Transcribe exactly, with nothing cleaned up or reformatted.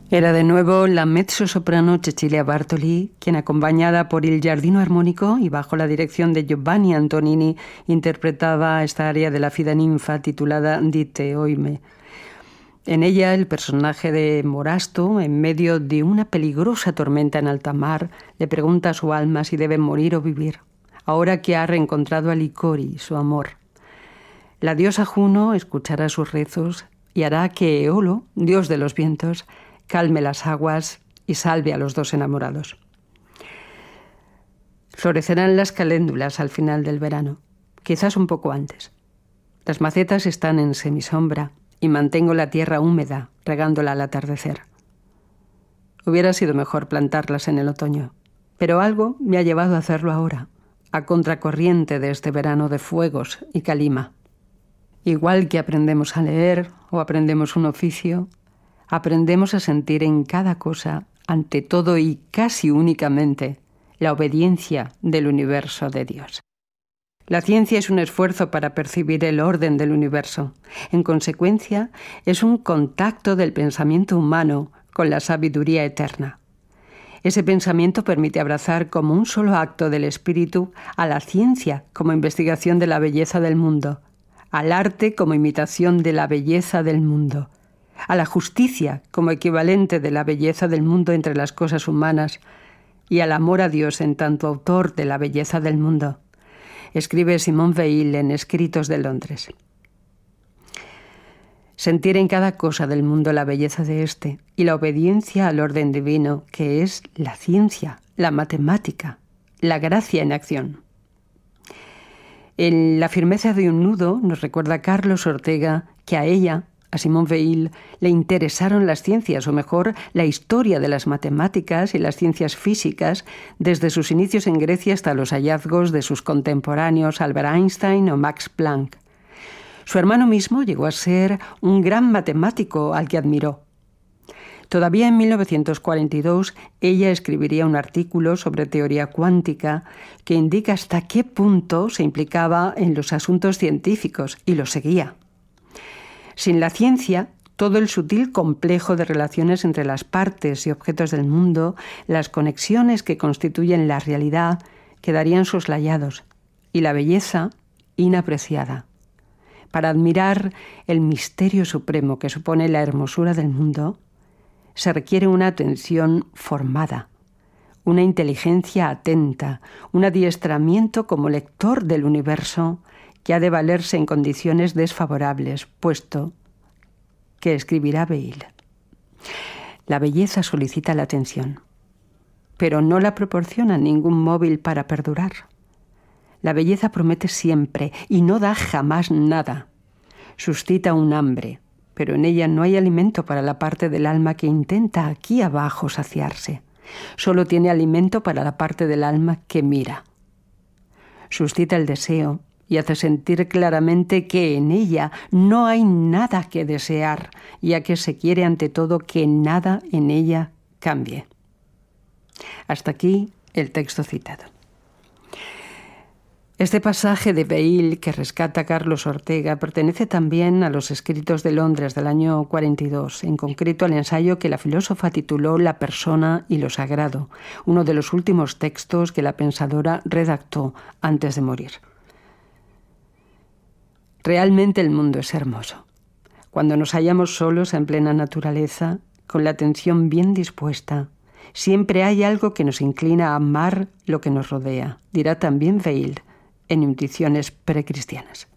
Era de nuevo la mezzosoprano Cecilia Bartoli, quien, acompañada por il Giardino Armonico y bajo la dirección de Giovanni Antonini, interpretaba esta aria de la Fida Ninfa titulada Dite oime. En ella, el personaje de Morasto, en medio de una peligrosa tormenta en alta mar, le pregunta a su alma si debe morir o vivir, ahora que ha reencontrado a Licori, su amor. La diosa Juno escuchará sus rezos y hará que Eolo, dios de los vientos, calme las aguas y salve a los dos enamorados. Florecerán las caléndulas al final del verano, quizás un poco antes. Las macetas están en semisombra y mantengo la tierra húmeda, regándola al atardecer. Hubiera sido mejor plantarlas en el otoño, pero algo me ha llevado a hacerlo ahora, a contracorriente de este verano de fuegos y calima. Igual que aprendemos a leer o aprendemos un oficio, aprendemos a sentir en cada cosa, ante todo y casi únicamente, la obediencia del universo de Dios. La ciencia es un esfuerzo para percibir el orden del universo. En consecuencia, es un contacto del pensamiento humano con la sabiduría eterna. Ese pensamiento permite abrazar como un solo acto del espíritu a la ciencia como investigación de la belleza del mundo, al arte como imitación de la belleza del mundo, a la justicia como equivalente de la belleza del mundo entre las cosas humanas y al amor a Dios en tanto autor de la belleza del mundo, escribe Simone Weil en Escritos de Londres. Sentir en cada cosa del mundo la belleza de éste y la obediencia al orden divino, que es la ciencia, la matemática, la gracia en acción. En La firmeza de un nudo nos recuerda Carlos Ortega que a ella, a Simone Weil, le interesaron las ciencias, o mejor, la historia de las matemáticas y las ciencias físicas, desde sus inicios en Grecia hasta los hallazgos de sus contemporáneos Albert Einstein o Max Planck. Su hermano mismo llegó a ser un gran matemático al que admiró. Todavía en mil novecientos cuarenta y dos, ella escribiría un artículo sobre teoría cuántica que indica hasta qué punto se implicaba en los asuntos científicos y los seguía. Sin la ciencia, todo el sutil complejo de relaciones entre las partes y objetos del mundo, las conexiones que constituyen la realidad, quedarían soslayados y la belleza inapreciada. Para admirar el misterio supremo que supone la hermosura del mundo, se requiere una atención formada, una inteligencia atenta, un adiestramiento como lector del universo que ha de valerse en condiciones desfavorables, puesto que escribirá Weil. La belleza solicita la atención, pero no la proporciona ningún móvil para perdurar. La belleza promete siempre y no da jamás nada. Suscita un hambre, pero en ella no hay alimento para la parte del alma que intenta aquí abajo saciarse. Solo tiene alimento para la parte del alma que mira. Suscita el deseo y hace sentir claramente que en ella no hay nada que desear, ya que se quiere ante todo que nada en ella cambie. Hasta aquí el texto citado. Este pasaje de Weil que rescata Carlos Ortega pertenece también a los Escritos de Londres del año cuarenta y dos, en concreto al ensayo que la filósofa tituló La persona y lo sagrado, uno de los últimos textos que la pensadora redactó antes de morir. Realmente el mundo es hermoso. Cuando nos hallamos solos en plena naturaleza, con la atención bien dispuesta, siempre hay algo que nos inclina a amar lo que nos rodea, dirá también Weil en Intuiciones precristianas.